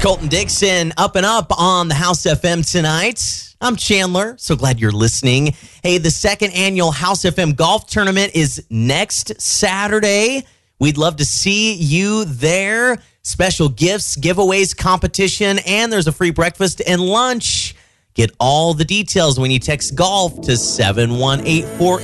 Colton Dixon, up and up on the House FM tonight. I'm Chandler. So glad you're listening. Hey, the second annual House FM golf tournament is next Saturday. We'd love to see you there. Special gifts, giveaways, competition, and there's a free breakfast and lunch. Get all the details when you text golf to 71848.